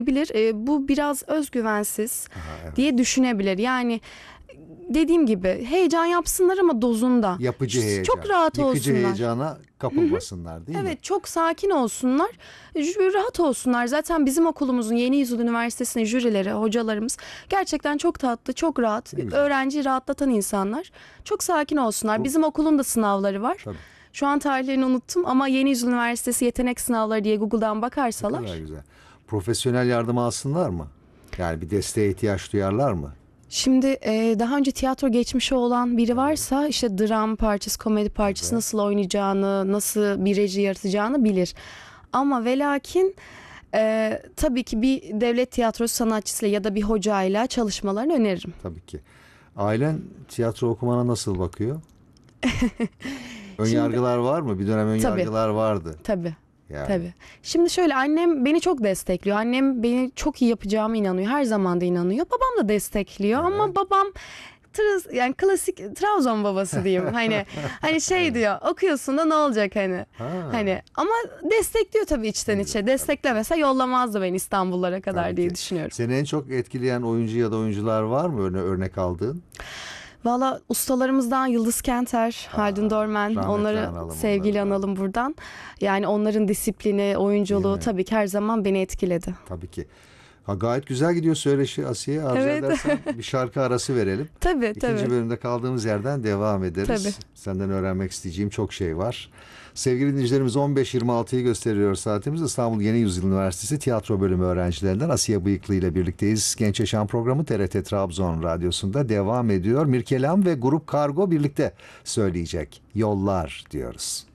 Bu biraz özgüvensiz Aha, evet. diye düşünebilir. Yani dediğim gibi heyecan yapsınlar ama dozunda. Yapıcı heyecan. Çok rahat Yıkıcı olsunlar. heyecana kapılmasınlar değil mi? Evet, çok sakin olsunlar, rahat olsunlar. Zaten bizim okulumuzun Yeni Yüzyıl Üniversitesi'nin jürileri, hocalarımız gerçekten çok tatlı, çok rahat, Ne güzel. öğrenciyi rahatlatan insanlar. Çok sakin olsunlar. Bizim okulun da sınavları var. Tabii. Şu an tarihlerini unuttum ama Yeni Yüzyıl Üniversitesi yetenek sınavları diye Google'dan Ne bakarsalar. kadar güzel. Profesyonel yardım alsınlar mı? Yani bir desteğe ihtiyaç duyarlar mı? Şimdi daha önce tiyatro geçmişi olan biri varsa işte dram parçası, komedi parçası Evet. nasıl oynayacağını, nasıl bir reji yaratacağını bilir. Ama ve lakin tabii ki bir devlet tiyatrosu sanatçısıyla ya da bir hocayla çalışmalarını öneririm. Tabii ki. Ailen tiyatro okumana nasıl bakıyor? Önyargılar var mı? Bir dönem önyargılar vardı. Tabii. Yani. Tabii. Şimdi şöyle, annem beni çok destekliyor. Annem beni çok iyi yapacağıma inanıyor. Her zaman da inanıyor. Babam da destekliyor ama babam yani klasik Trabzon babası diyeyim. Hani şey diyor, okuyorsun da ne olacak hani. Ha. Hani ama destekliyor tabii içten içe. Desteklemese yollamazdı beni İstanbullara kadar Tabii diye ki. düşünüyorum. Seni en çok etkileyen oyuncu ya da oyuncular var mı örnek aldığın? Valla ustalarımızdan Yıldız Kenter, Haldun Dorman, rahmetli onları analım sevgiyle onları da. analım buradan. Yani onların disiplini, oyunculuğu Değil mi? tabii ki her zaman beni etkiledi. Tabii ki. Ha, gayet güzel gidiyor söyleşi Asiye. Arzu Evet. edersen bir şarkı arası verelim. Tabii, İkinci tabii. bölümde kaldığımız yerden devam ederiz. Tabii. Senden öğrenmek isteyeceğim çok şey var. Sevgili dinleyicilerimiz, 15.26'yı gösteriyor saatimiz. İstanbul Yeni Yüzyıl Üniversitesi Tiyatro Bölümü öğrencilerinden Asiye Bıyıklı ile birlikteyiz. Genç Yaşam programı TRT Trabzon Radyosu'nda devam ediyor. Mirkelam ve Grup Kargo birlikte söyleyecek. Yollar diyoruz.